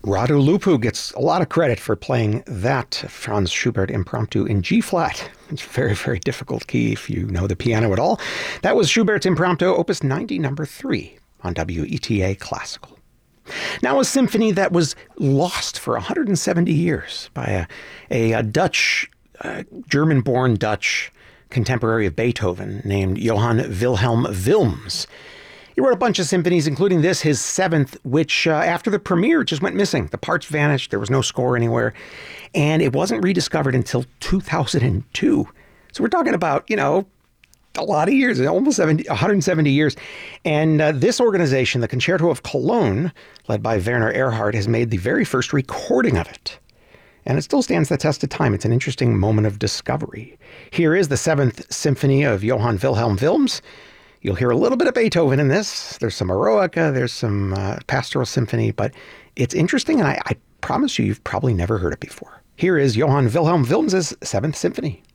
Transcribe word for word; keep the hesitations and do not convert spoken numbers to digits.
Radu Lupu gets a lot of credit for playing that Franz Schubert Impromptu in G-flat. It's a very, very difficult key if you know the piano at all. That was Schubert's Impromptu, Opus ninety, number three, on W E T A Classical. Now a symphony that was lost for one hundred seventy years by a, a, a Dutch, uh, German-born Dutch contemporary of Beethoven named Johann Wilhelm Wilms. He wrote a bunch of symphonies, including this, his seventh, which uh, after the premiere just went missing. The parts vanished. There was no score anywhere. And it wasn't rediscovered until two thousand two. So we're talking about, you know, a lot of years, almost seventy, one hundred seventy years. And uh, this organization, the Concerto of Cologne, led by Werner Erhard, has made the very first recording of it. And it still stands the test of time. It's an interesting moment of discovery. Here is the Seventh Symphony of Johann Wilhelm Wilms. You'll hear a little bit of Beethoven in this. There's some Eroica, there's some uh, Pastoral Symphony, but it's interesting, and I, I promise you, you've probably never heard it before. Here is Johann Wilhelm Wilms's Seventh Symphony.